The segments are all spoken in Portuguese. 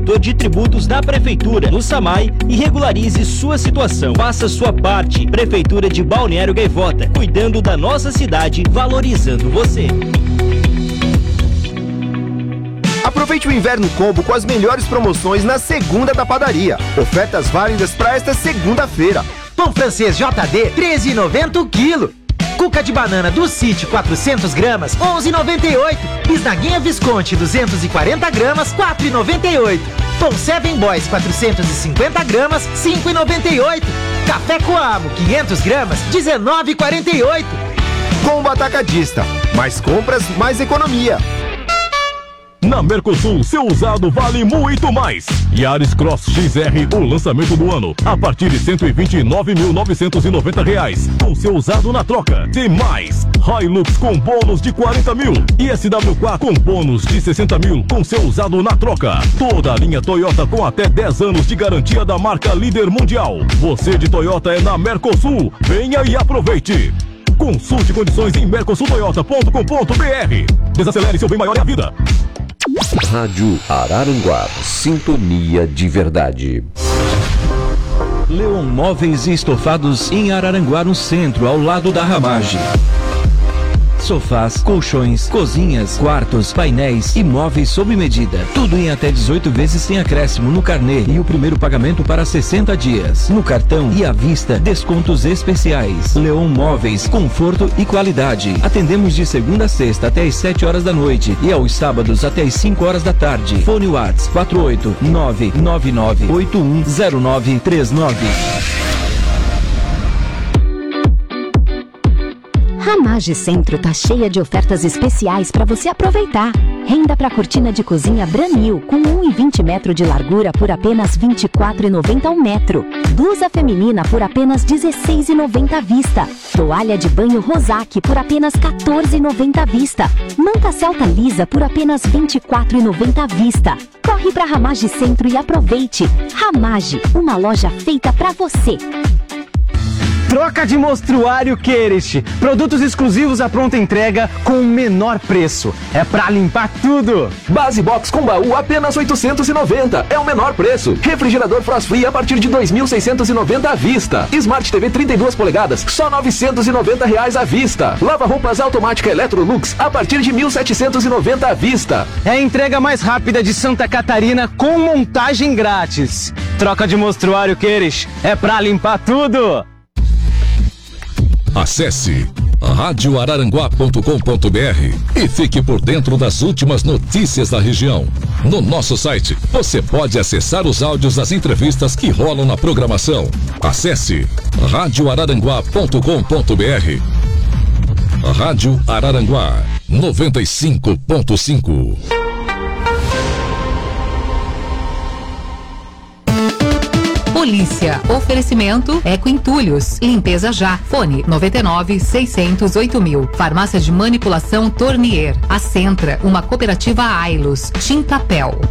de tributos da Prefeitura, no SAMAI, e regularize sua situação. Faça sua parte. Prefeitura de Balneário Gaivota, cuidando da nossa cidade, valorizando você. Aproveite o inverno combo com as melhores promoções na segunda da padaria. Ofertas válidas para esta segunda-feira. Pão francês JD, 13,90 o quilo. Cuca de banana do City, 400 gramas, 11,98. Bisnaguinha Visconti, 240 gramas, 4,98. Pão Seven Boys, 450 gramas, 5,98. Café Coamo, 500 gramas, 19,48. Combo Atacadista. Mais compras, mais economia. Na Mercosul, seu usado vale muito mais. Yaris Cross XR, o lançamento do ano, a partir de R$ 129.990, com seu usado na troca. Tem mais, Hilux com bônus de R$ 40 mil e SW4 com bônus de R$ 60 mil, com seu usado na troca. Toda a linha Toyota com até 10 anos de garantia da marca líder mundial. Você de Toyota é na Mercosul. Venha e aproveite. Consulte condições em mercosultoyota.com.br. Desacelere, seu bem maior é a vida. Rádio Araranguá, sintonia de verdade. Leon Móveis e Estofados em Araranguá, no centro, ao lado da Ramage. Sofás, colchões, cozinhas, quartos, painéis e móveis sob medida. Tudo em até 18 vezes sem acréscimo no carnê e o primeiro pagamento para 60 dias. No cartão e à vista, descontos especiais. Leon Móveis, conforto e qualidade. Atendemos de segunda a sexta até às 7 horas da noite e aos sábados até às 5 horas da tarde. Fone WhatsApp 48999810939. Ramage Centro tá cheia de ofertas especiais para você aproveitar. Renda para cortina de cozinha Branil com 1,20 metro de largura por apenas R$ 24,90 ao metro. Blusa feminina por apenas R$ 16,90 à vista. Toalha de banho Rosac por apenas R$ 14,90 à vista. Manta Celta lisa por apenas R$ 24,90 à vista. Corre para Ramage Centro e aproveite. Ramage, uma loja feita para você. Troca de mostruário Querest. Produtos exclusivos à pronta entrega com o menor preço. É pra limpar tudo. Base Box com baú apenas 890. É o menor preço. Refrigerador Frost Free a partir de 2.690 à vista. Smart TV 32 polegadas, só R$990 à vista. Lava-roupas automática Electrolux a partir de 1.790 à vista. É a entrega mais rápida de Santa Catarina com montagem grátis. Troca de mostruário Querest. É pra limpar tudo. Acesse radioararanguá.com.br e fique por dentro das últimas notícias da região. No nosso site, você pode acessar os áudios das entrevistas que rolam na programação. Acesse radioararanguá.com.br. Rádio Araranguá 95.5. Polícia. Oferecimento Eco Entulhos. Limpeza já. Fone 99-608.000. Farmácia de manipulação Tornier. A Centra, uma cooperativa Ailos. Tintapel.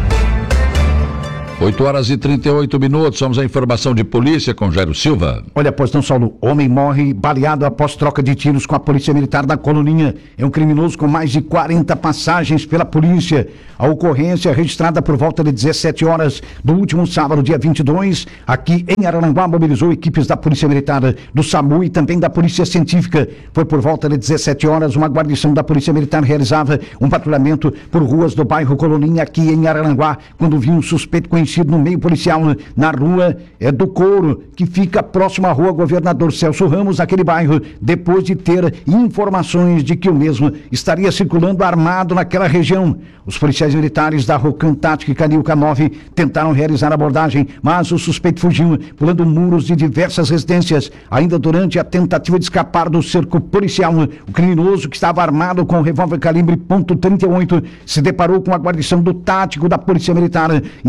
8h38. Vamos à informação de polícia com Jairo Silva. Olha, pois não, Saulo. Homem morre baleado após troca de tiros com a Polícia Militar da Coloninha. É um criminoso com mais de 40 passagens pela polícia. A ocorrência registrada por volta de 17 horas do último sábado, dia 22, aqui em Araranguá, mobilizou equipes da Polícia Militar, do SAMU e também da Polícia Científica. Foi por volta de 17 horas, uma guarnição da Polícia Militar realizava um patrulhamento por ruas do bairro Coloninha, aqui em Araranguá, quando viu um suspeito conhecido no meio policial na rua do Couro, que fica próximo à rua Governador Celso Ramos, naquele bairro, depois de ter informações de que o mesmo estaria circulando armado naquela região. Os policiais militares da Rocan Tática e Canil K9 tentaram realizar a abordagem, mas o suspeito fugiu, pulando muros de diversas residências. Ainda durante a tentativa de escapar do cerco policial, o criminoso, que estava armado com um revólver calibre .38, se deparou com a guarnição do tático da Polícia Militar e abriu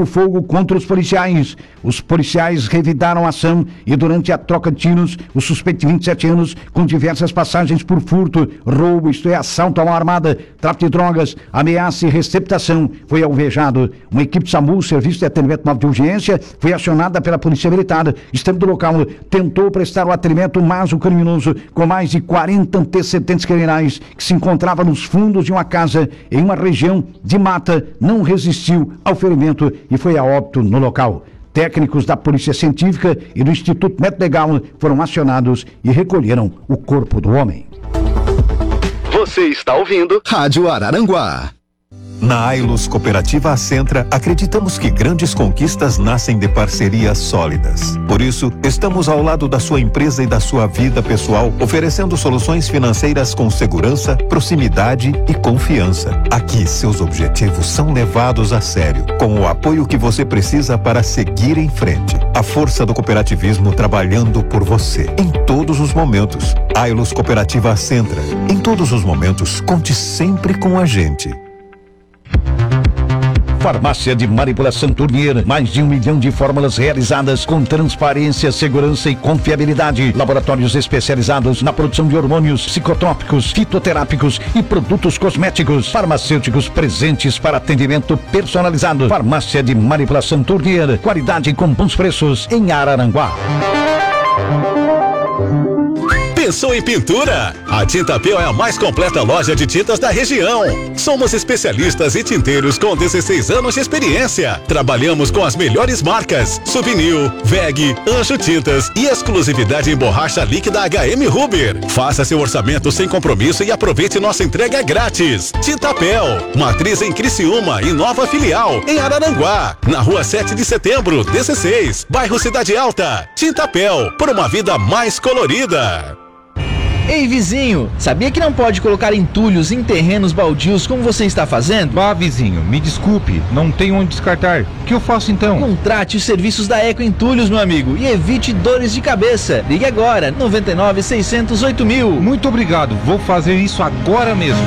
abriu fogo contra os policiais. Os policiais revidaram a ação e durante a troca de tiros, o suspeito de 27 anos, com diversas passagens por furto, roubo, isto é, assalto a uma armada, tráfico de drogas, ameaça e receptação, foi alvejado. Uma equipe SAMU, Serviço de Atendimento Móvel de Urgência, foi acionada pela Polícia Militar. Estando do local, tentou prestar o atendimento, mas o criminoso, com mais de 40 antecedentes criminais, que se encontrava nos fundos de uma casa em uma região de mata, não resistiu ao ferimento e foi a óbito no local. Técnicos da Polícia Científica e do Instituto Médico Legal foram acionados e recolheram o corpo do homem. Você está ouvindo Rádio Araranguá. Na Ailus Cooperativa Acentra, acreditamos que grandes conquistas nascem de parcerias sólidas. Por isso, estamos ao lado da sua empresa e da sua vida pessoal, oferecendo soluções financeiras com segurança, proximidade e confiança. Aqui, seus objetivos são levados a sério, com o apoio que você precisa para seguir em frente. A força do cooperativismo trabalhando por você, em todos os momentos. Ailus Cooperativa Acentra. Em todos os momentos, conte sempre com a gente. Farmácia de Manipulação Tournier, mais de 1 milhão de fórmulas realizadas com transparência, segurança e confiabilidade. Laboratórios especializados na produção de hormônios, psicotrópicos, fitoterápicos e produtos cosméticos. Farmacêuticos presentes para atendimento personalizado. Farmácia de Manipulação Tournier, qualidade com bons preços em Araranguá. Pensou em pintura? A Tintapel é a mais completa loja de tintas da região. Somos especialistas e tinteiros com 16 anos de experiência. Trabalhamos com as melhores marcas: Souvenir, VEG, Anjo Tintas e exclusividade em borracha líquida HM Ruber. Faça seu orçamento sem compromisso e aproveite nossa entrega grátis. Tintapel, matriz em Criciúma e nova filial em Araranguá, na rua 7 de setembro, 16, bairro Cidade Alta. Tintapel, por uma vida mais colorida. Ei, vizinho, sabia que não pode colocar entulhos em terrenos baldios como você está fazendo? Vá, vizinho, me desculpe, não tenho onde descartar. O que eu faço então? Contrate os serviços da Eco Entulhos, meu amigo, e evite dores de cabeça. Ligue agora, 99 608 mil. Muito obrigado, vou fazer isso agora mesmo.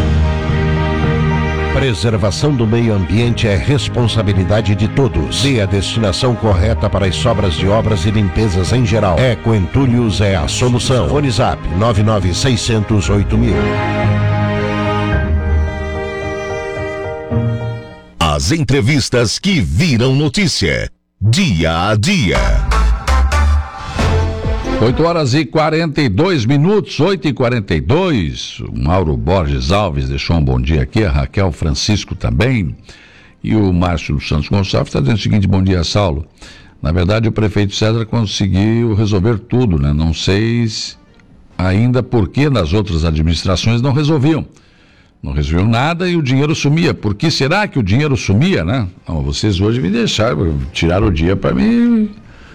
Preservação do meio ambiente é responsabilidade de todos. Dê a destinação correta para as sobras de obras e limpezas em geral. Eco Entulhos é a solução. Fone Zap 99 608 mil. As entrevistas que viram notícia. Dia a dia. 8h42, 8h42. O Mauro Borges Alves deixou um bom dia aqui, a Raquel Francisco também. E o Márcio dos Santos Gonçalves está dizendo o seguinte: bom dia, Saulo. Na verdade, o prefeito César conseguiu resolver tudo, né? Não sei ainda por que nas outras administrações não resolviam. Não resolviam nada e o dinheiro sumia. Por que será que o dinheiro sumia, né? Então, vocês hoje me deixaram, tiraram o dia para mim.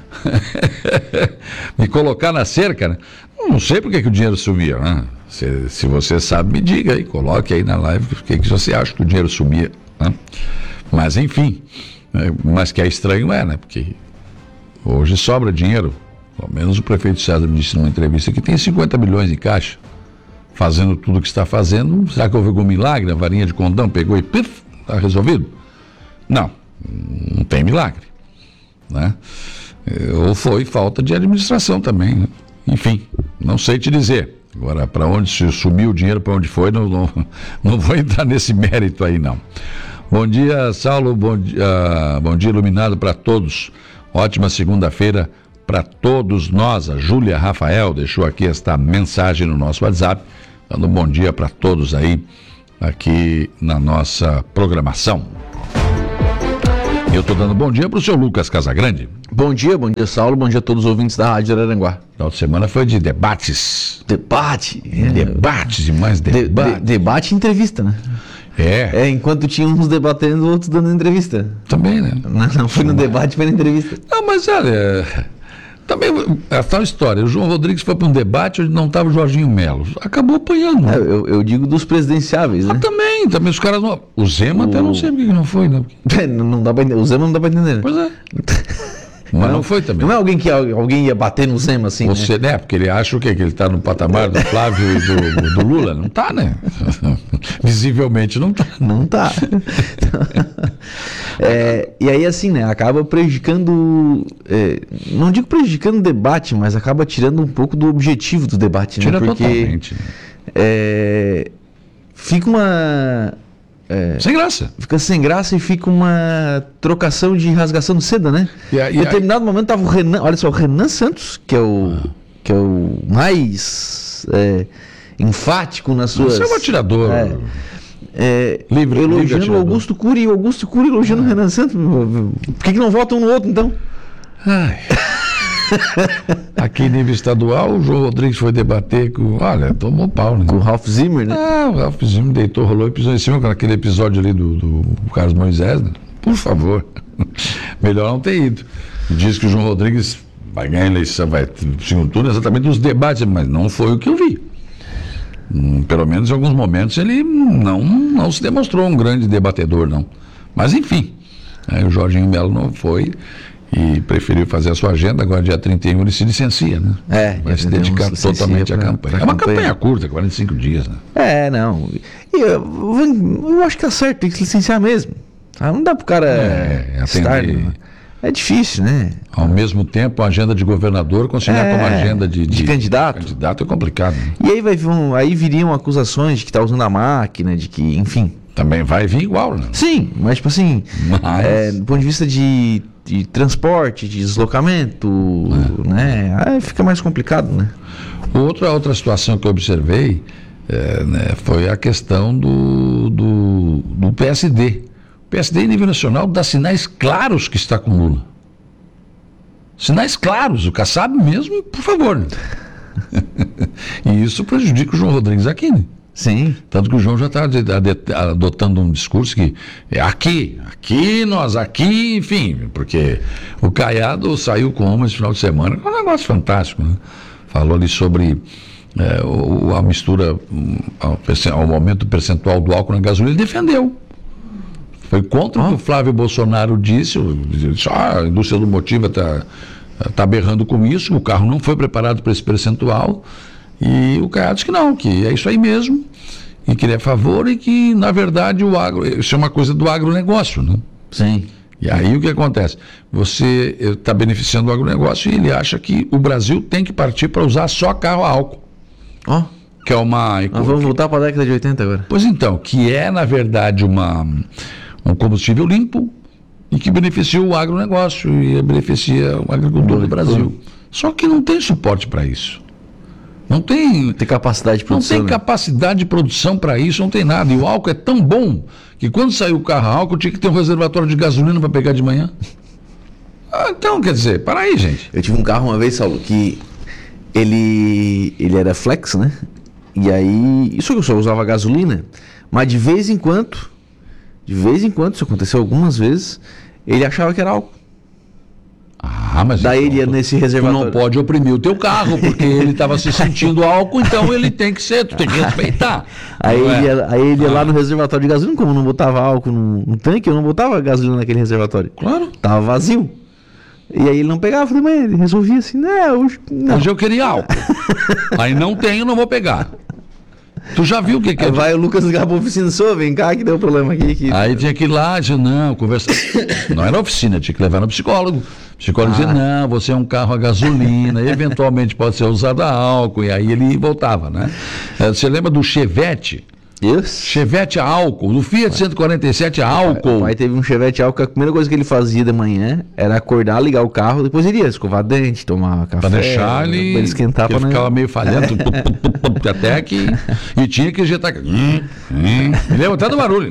Me colocar na cerca, né? Não sei por que o dinheiro sumia, né? Se você sabe, me diga aí, coloque aí na live por que você acha que o dinheiro sumia, né? Mas enfim, mas que é estranho né? Porque hoje sobra dinheiro. Pelo menos o prefeito César me disse numa entrevista que tem 50 milhões em caixa, fazendo tudo o que está fazendo. Será que houve algum milagre? A varinha de condão pegou e pif, está resolvido? Não tem milagre, né? Ou foi falta de administração também, né? Enfim, não sei te dizer. Agora, para onde se sumiu o dinheiro, para onde foi, não vou entrar nesse mérito aí, não. Bom dia, Saulo, bom dia iluminado para todos. Ótima segunda-feira para todos nós. A Júlia Rafael deixou aqui esta mensagem no nosso WhatsApp, dando um bom dia para todos aí, aqui na nossa programação. Eu estou dando bom dia para o seu Lucas Casagrande. Bom dia, Saulo, bom dia a todos os ouvintes da Rádio Araranguá. Final de semana foi de debates. Debates e mais debate. Debate e entrevista, né? Enquanto tinha uns debatendo, outros dando entrevista. Também, né? Não foi no debate, foi na entrevista. Não, mas olha, também a tal história, o João Rodrigues foi para um debate onde não estava o Jorginho Melo, acabou apanhando. Eu digo dos presidenciáveis, né? Também os caras não... O Zema até não sei porque que não foi, né? Não dá pra entender. O Zema não dá pra entender. Pois é. Mas não foi também. Não é alguém que alguém ia bater no Zema assim, Você, né? Porque ele acha o quê? Que ele está no patamar do Flávio e do Lula? Não está, né? Visivelmente não está. Não está. E aí, assim, né? Acaba prejudicando... não digo prejudicando o debate, mas acaba tirando um pouco do objetivo do debate, né? Tira Porque totalmente. Fica uma... sem graça. Fica sem graça e fica uma trocação de rasgação de seda, né? Em determinado momento tava o Renan, olha só, o Renan Santos, que é o mais enfático nas suas... Você é um atirador. Elogiando o Augusto Cury e o Augusto Cury elogiando o Renan Santos. Por que não votam um no outro, então? Aqui em nível estadual, o João Rodrigues foi debater com... Olha, tomou pau, né? Com o Ralph Zimmer, né? O Ralph Zimmer deitou, rolou e pisou em cima com aquele episódio ali do Carlos Moisés, né? Por favor. Melhor não ter ido. Diz que o João Rodrigues vai ganhar a eleição, vai segundo turno exatamente dos debates, mas não foi o que eu vi. Pelo menos em alguns momentos ele não se demonstrou um grande debatedor, não. Mas enfim, aí o Jorginho Melo não foi e preferiu fazer a sua agenda. Agora dia 31 ele se licencia, né? Vai se dedicar totalmente à campanha. É uma campanha curta, 45 dias, né? Não. Eu acho que tá certo, tem que se licenciar mesmo. Não dá pro cara estar... É difícil, né? Ao mesmo tempo, a agenda de governador conciliar com uma agenda de candidato. Candidato é complicado, né? E aí viriam acusações de que tá usando a máquina, de que, enfim... Também vai vir igual, né? Sim, mas tipo assim, do ponto de vista de transporte, de deslocamento, né? Aí fica mais complicado, né? Outra situação que eu observei foi a questão do PSD. O PSD em nível nacional dá sinais claros que está com Lula. Sinais claros, o Kassab mesmo, por favor. E isso prejudica o João Rodrigues aqui, né? Sim. Tanto que o João já está adotando um discurso que é aqui, enfim, porque o Caiado saiu com uma esse final de semana, é um negócio fantástico, né? Falou ali sobre a mistura, ao aumento percentual do álcool na gasolina, ele defendeu. Foi contra o que o Flávio Bolsonaro disse, a indústria automotiva está berrando com isso, o carro não foi preparado para esse percentual, e o Caiado disse que não, que é isso aí mesmo, e que ele é a favor e que, na verdade, isso é uma coisa do agronegócio, né? Sim. E aí o que acontece? Você está beneficiando o agronegócio e ele acha que o Brasil tem que partir para usar só carro a álcool. Que é uma... vamos voltar para a década de 80 agora. Pois então, que é, na verdade, um combustível limpo e que beneficia o agronegócio e beneficia o agricultor do Brasil. Só que não tem suporte para isso. Não tem capacidade de produção. Não tem capacidade de produção para isso, não tem nada. E o álcool é tão bom que quando saiu o carro a álcool tinha que ter um reservatório de gasolina para pegar de manhã. Então, quer dizer, para aí, gente. Eu tive um carro uma vez, Saulo, que ele era flex, né? E aí, isso eu só usava gasolina, mas de vez em quando, isso aconteceu algumas vezes, ele achava que era álcool. Mas daí ele ia nesse reservatório. Tu não pode oprimir o teu carro, porque ele estava se sentindo álcool, então ele tem que ser, tu tem que respeitar. Aí ele ia lá no reservatório de gasolina, como não botava álcool no tanque, eu não botava gasolina naquele reservatório. Claro. Tava vazio. E aí ele não pegava de manhã, ele resolvia assim, hoje eu queria álcool. Aí não tenho, não vou pegar. Tu já viu o que é? Vai o Lucas ligar pra oficina, vem cá que deu problema aqui. Aí tinha que ir lá, dizer, não, conversar. Não era oficina, tinha que levar no psicólogo. O psicólogo dizia, não, você é um carro a gasolina, eventualmente pode ser usado a álcool, e aí ele voltava, né? Você lembra do Chevette? Isso. Chevette a álcool, do Fiat 147 a álcool. O pai teve um Chevette a álcool, a primeira coisa que ele fazia de manhã era acordar, ligar o carro, depois ele ia escovar dente, tomar café. Pra deixar ele esquentar, ele ficava meio falhando, até que... E tinha que injetar... Me lembra até do barulho.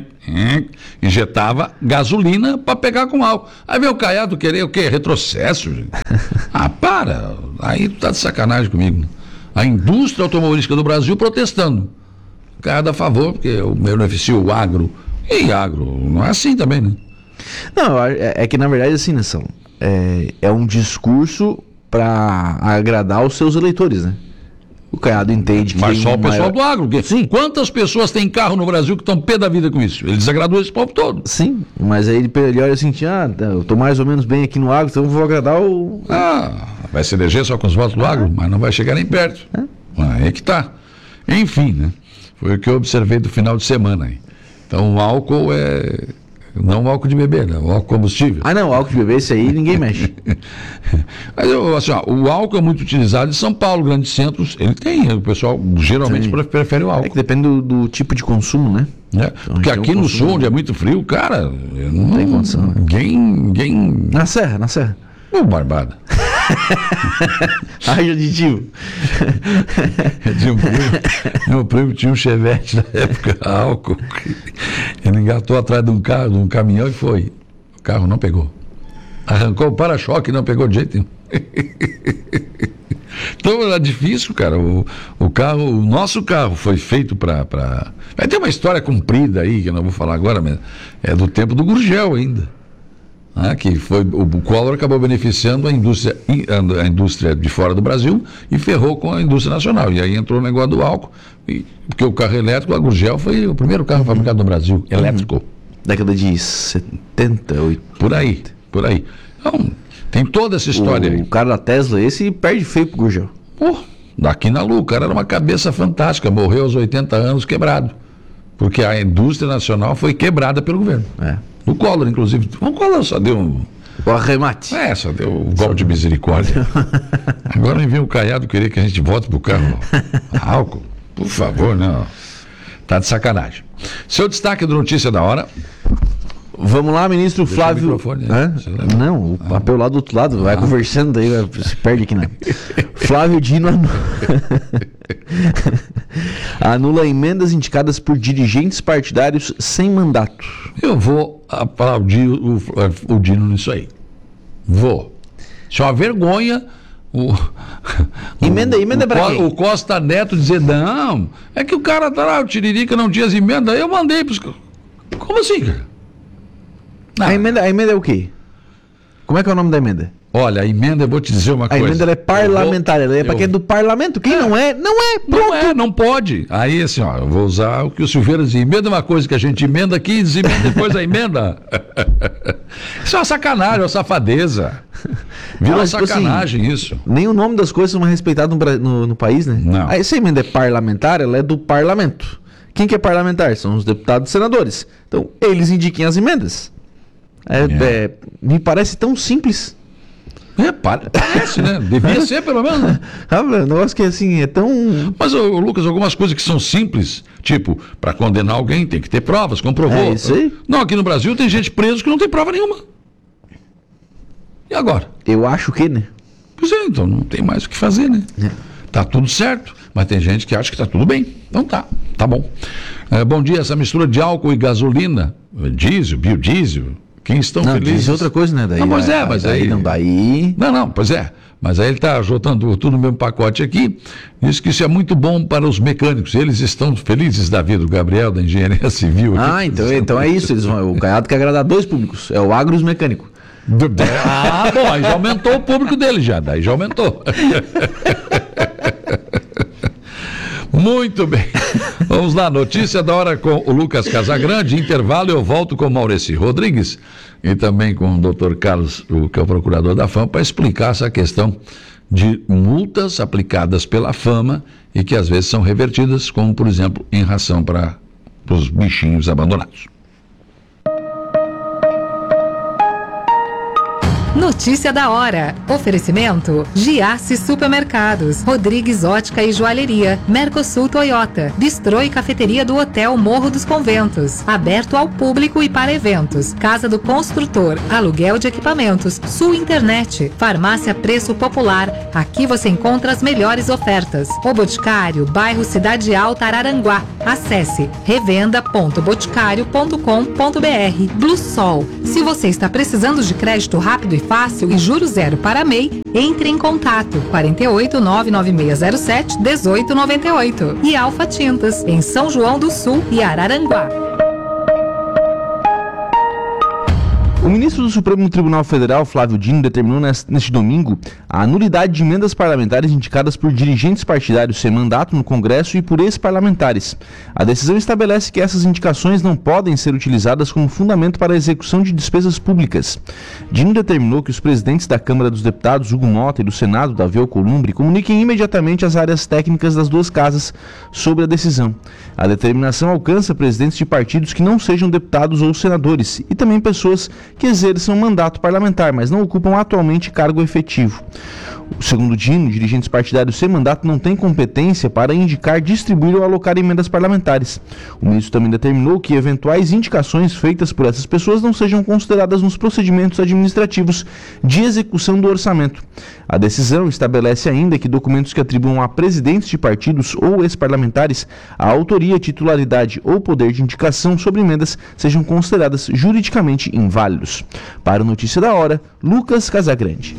Injetava gasolina para pegar com álcool. Aí veio o Caiado querer o quê? Retrocesso, gente. Para! Aí tu tá de sacanagem comigo. A indústria automobilística do Brasil protestando. Caiado a favor, porque eu beneficio o agro. E agro, não é assim também, né? Não, é que na verdade assim, né, São? É um discurso para agradar os seus eleitores, né? O Caiado entende que Mas tem só o pessoal maior... do agro. Sim. Quantas pessoas têm carro no Brasil que estão pé da vida com isso? Ele desagradou esse povo todo. Sim, mas aí ele olha assim, eu tô mais ou menos bem aqui no agro, então eu vou agradar o... Vai se eleger só com os votos do agro, mas não vai chegar nem perto. Aí que tá. Enfim, né? Foi o que eu observei do final de semana aí. Então o álcool é... Não o álcool de beber, né? O álcool combustível. Não, o álcool de beber, esse aí ninguém mexe. Mas assim, o álcool é muito utilizado em São Paulo, grandes centros. Ele tem, o pessoal geralmente prefere o álcool. É que depende do tipo de consumo, né? Então, porque aqui no sul, onde é muito frio, cara, não tem condição. Ninguém... Na serra. Barbada. Ai, aditivo. Meu primo tinha um Chevette na época, álcool. Ele engatou atrás de um caminhão e foi. O carro não pegou. Arrancou o para-choque e não pegou de jeito nenhum. Então era difícil, cara. O nosso carro foi feito para. Vai ter uma história comprida aí, que eu não vou falar agora, mas é do tempo do Gurgel ainda. Que foi o Collor acabou beneficiando a indústria de fora do Brasil e ferrou com a indústria nacional. E aí entrou o negócio do álcool, porque o carro elétrico, a Gurgel, foi o primeiro carro fabricado no Brasil, elétrico. Década de 70, 80. Por aí. Então, tem toda essa história aí. O cara da Tesla, esse perde feio pro Gurgel. Daqui na lua, o cara era uma cabeça fantástica, morreu aos 80 anos quebrado. Porque a indústria nacional foi quebrada pelo governo. O Collor, inclusive. O Collor só deu o arremate. Só deu um golpe de misericórdia. Agora me vem o Caiado querer que a gente volte pro carro álcool. Por favor, não. Tá de sacanagem. Seu destaque do Notícia da Hora. Vamos lá, ministro Flávio. Microfone, Não, o papel lá do outro lado, vai conversando, daí se perde aqui, né? Flávio Dino anula emendas indicadas por dirigentes partidários sem mandato. Eu vou aplaudir o Dino nisso aí. Vou. Isso é uma vergonha. Emenda pra quem? O Costa Neto dizer, não, é que o cara tá lá, o Tiririca não tinha as emendas, eu mandei pros... Como assim, cara? A emenda é o quê? Como é que é o nome da emenda? Olha, a emenda, eu vou te dizer uma coisa. A emenda é parlamentar, ela é para quem é do parlamento. Quem não é, pronto. Não pode. Aí, assim, eu vou usar o que o Silveira dizia. Emenda é uma coisa que a gente emenda aqui, desemenda depois a emenda. Isso é uma sacanagem, é uma safadeza. Virou sacanagem, assim, isso. Nem o nome das coisas é respeitado no país, né? Não. Aí, essa emenda é parlamentar, ela é do parlamento. Quem que é parlamentar? São os deputados e senadores. Então, eles indiquem as emendas. Me parece tão simples. Parece, né? Devia ser, pelo menos. Né? Um negócio que assim é tão. Mas, Lucas, algumas coisas que são simples, tipo, para condenar alguém tem que ter provas, comprovou. É isso aí? Não, aqui no Brasil tem gente preso que não tem prova nenhuma. E agora? Eu acho que, né? Pois é, então não tem mais o que fazer, né? Tá tudo certo, mas tem gente que acha que tá tudo bem. Então tá bom. Bom dia, essa mistura de álcool e gasolina, diesel, biodiesel. Quem estão felizes? Isso é outra coisa, né? Daí, não, pois mas aí... Não, pois é. Mas aí ele está jogando tudo no mesmo pacote aqui. Diz que isso é muito bom para os mecânicos. Eles estão felizes da vida. O Gabriel, da Engenharia Civil. Aqui, então é isso. O Caiado quer agradar dois públicos. É o agro e os mecânicos. Bom, aí já aumentou o público dele já. Daí já aumentou. Muito bem. Vamos lá, notícia da hora com o Lucas Casagrande. Intervalo, eu volto com o Maurício Rodrigues e também com o Dr. Carlos, que é o procurador da FAM, para explicar essa questão de multas aplicadas pela FAMA e que às vezes são revertidas, como por exemplo em ração para os bichinhos abandonados. Notícia da hora. Oferecimento: Giasse Supermercados, Rodrigues Ótica e Joalheria, Mercosul Toyota, Bistrô e Cafeteria do Hotel Morro dos Conventos, aberto ao público e para eventos, Casa do Construtor, aluguel de equipamentos, Sul Internet, Farmácia Preço Popular. Aqui você encontra as melhores ofertas. O Boticário, bairro Cidade Alta, Araranguá. Acesse revenda.boticário.com.br. Blue Sol. Se você está precisando de crédito rápido e fácil e juros zero para MEI, entre em contato 48 99607 1898 e Alfa Tintas em São João do Sul e Araranguá. O ministro do Supremo Tribunal Federal, Flávio Dino, determinou neste domingo a nulidade de emendas parlamentares indicadas por dirigentes partidários sem mandato no Congresso e por ex-parlamentares. A decisão estabelece que essas indicações não podem ser utilizadas como fundamento para a execução de despesas públicas. Dino determinou que os presidentes da Câmara dos Deputados, Hugo Mota, e do Senado, Davi Alcolumbre, comuniquem imediatamente às áreas técnicas das duas casas sobre a decisão. A determinação alcança presidentes de partidos que não sejam deputados ou senadores e também pessoas que exerçam mandato parlamentar, mas não ocupam atualmente cargo efetivo. Segundo Dino, dirigentes partidários sem mandato não têm competência para indicar, distribuir ou alocar emendas parlamentares. O ministro também determinou que eventuais indicações feitas por essas pessoas não sejam consideradas nos procedimentos administrativos de execução do orçamento. A decisão estabelece ainda que documentos que atribuam a presidentes de partidos ou ex-parlamentares a autoria, titularidade ou poder de indicação sobre emendas sejam consideradas juridicamente inválidos. Para o Notícia da Hora, Lucas Casagrande.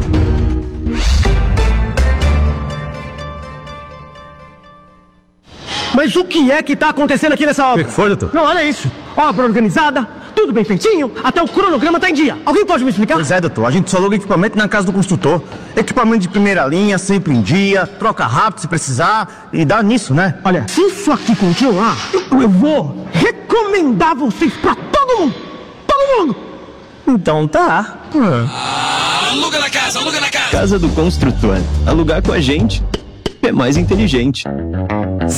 Mas o que é que tá acontecendo aqui nessa obra? O que foi, doutor? Não, olha isso. Obra organizada, tudo bem feitinho, até o cronograma tá em dia. Alguém pode me explicar? Pois é, doutor. A gente só aluga equipamento na casa do construtor. Equipamento de primeira linha, sempre em dia, troca rápido se precisar e dá nisso, né? Olha, se isso aqui continuar, eu vou recomendar vocês pra todo mundo. Todo mundo. Então tá. Aluga na casa, aluga na casa. Casa do Construtor. Alugar com a gente é mais inteligente.